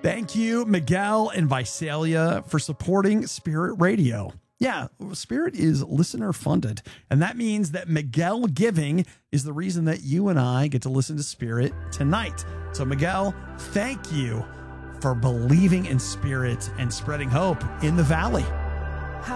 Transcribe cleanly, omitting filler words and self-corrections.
Thank you, Miguel and Visalia, for supporting Spirit Radio. Yeah, Spirit is listener funded. And that means that Miguel giving is the reason that you and I get to listen to Spirit tonight. So, Miguel, thank you for believing in Spirit and spreading hope in the Valley.